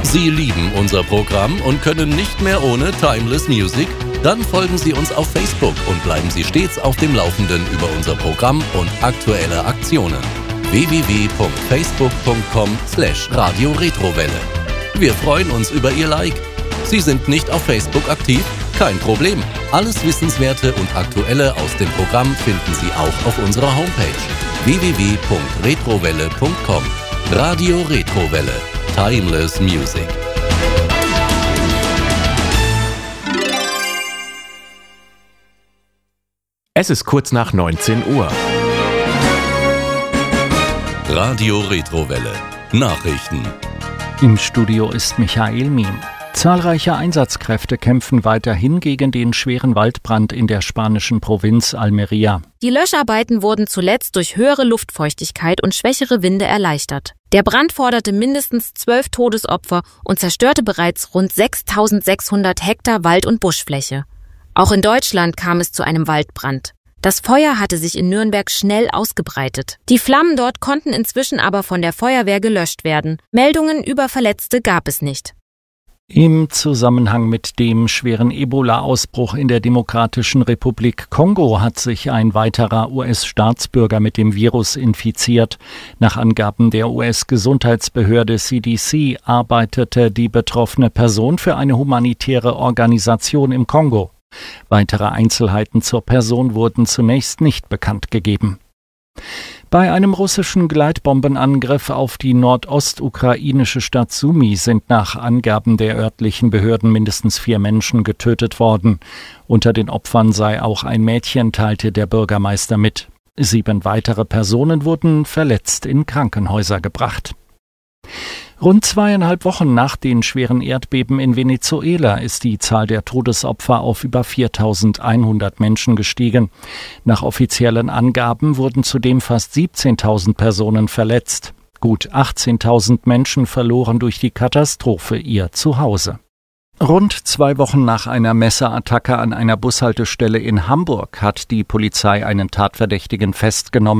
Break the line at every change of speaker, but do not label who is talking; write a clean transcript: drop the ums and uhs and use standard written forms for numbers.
Sie lieben unser Programm und können nicht mehr ohne Timeless Music? Dann folgen Sie uns auf Facebook und bleiben Sie stets auf dem Laufenden über unser Programm und aktuelle Aktionen. www.facebook.com/Radio Retrowelle. Wir freuen uns über Ihr Like. Sie sind nicht auf Facebook aktiv? Kein Problem. Alles Wissenswerte und Aktuelle aus dem Programm finden Sie auch auf unserer Homepage www.retrowelle.com. Radio Retrowelle. Timeless Music.
Es ist kurz nach 19 Uhr.
Radio Retrowelle. Nachrichten.
Im Studio ist Michael Miem. Zahlreiche Einsatzkräfte kämpfen weiterhin gegen den schweren Waldbrand in der spanischen Provinz Almería.
Die Löscharbeiten wurden zuletzt durch höhere Luftfeuchtigkeit und schwächere Winde erleichtert. Der Brand forderte mindestens 12 Todesopfer und zerstörte bereits rund 6.600 Hektar Wald- und Buschfläche. Auch in Deutschland kam es zu einem Waldbrand. Das Feuer hatte sich in Nürnberg schnell ausgebreitet. Die Flammen dort konnten inzwischen aber von der Feuerwehr gelöscht werden. Meldungen über Verletzte gab es nicht.
Im Zusammenhang mit dem schweren Ebola-Ausbruch in der Demokratischen Republik Kongo hat sich ein weiterer US-Staatsbürger mit dem Virus infiziert. Nach Angaben der US-Gesundheitsbehörde CDC arbeitete die betroffene Person für eine humanitäre Organisation im Kongo. Weitere Einzelheiten zur Person wurden zunächst nicht bekannt gegeben. Bei einem russischen Gleitbombenangriff auf die nordostukrainische Stadt Sumy sind nach Angaben der örtlichen Behörden mindestens 4 Menschen getötet worden. Unter den Opfern sei auch ein Mädchen, teilte der Bürgermeister mit. 7 weitere Personen wurden verletzt in Krankenhäuser gebracht. Rund 2,5 Wochen nach den schweren Erdbeben in Venezuela ist die Zahl der Todesopfer auf über 4.100 Menschen gestiegen. Nach offiziellen Angaben wurden zudem fast 17.000 Personen verletzt. Gut 18.000 Menschen verloren durch die Katastrophe ihr Zuhause. Rund 2 Wochen nach einer Messerattacke an einer Bushaltestelle in Hamburg hat die Polizei einen Tatverdächtigen festgenommen.